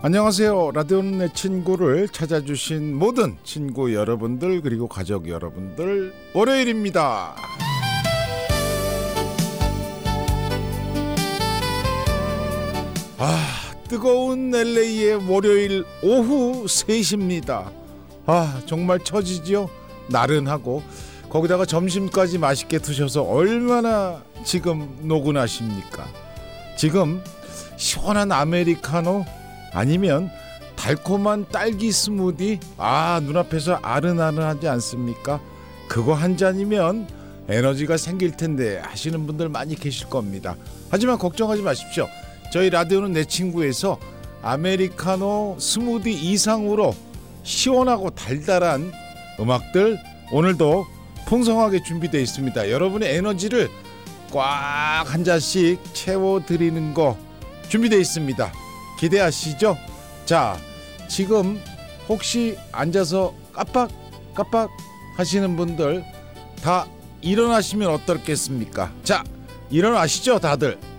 안녕하세요. 라디오는 내 친구를 찾아주신 모든 친구 여러분들 그리고 가족 여러분들, 월요일입니다. 뜨거운 LA의 월요일 오후 3시입니다. 정말 처지지요. 나른하고 거기다가 점심까지 맛있게 드셔서 얼마나 지금 노근하십니까? 지금 시원한 아메리카노 아니면 달콤한 딸기 스무디, 눈앞에서 아른아른하지 않습니까? 그거 한 잔이면 에너지가 생길 텐데 하시는 분들 많이 계실 겁니다. 하지만 걱정하지 마십시오. 저희 라디오는 내 친구에서 아메리카노 스무디 이상으로 시원하고 달달한 음악들 오늘도 풍성하게 준비되어 있습니다. 여러분의 에너지를 꽉 한 잔씩 채워드리는 거 준비되어 있습니다. 기대하시죠? 자, 지금 혹시 앉아서 깜빡깜빡 하시는 분들 다 일어나시면 어떻겠습니까? 자, 일어나시죠 다들.